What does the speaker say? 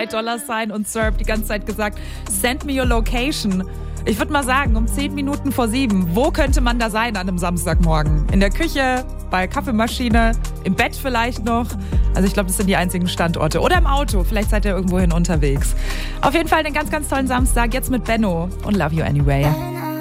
$2 und Serb die ganze Zeit gesagt, send me your location. Ich würde mal sagen, um 10 Minuten vor 7, wo könnte man da sein an einem Samstagmorgen? In der Küche, bei Kaffeemaschine, im Bett vielleicht noch. Also ich glaube, das sind die einzigen Standorte. Oder im Auto, vielleicht seid ihr irgendwohin unterwegs. Auf jeden Fall einen ganz, ganz tollen Samstag. Jetzt mit Benno und Love You Anyway.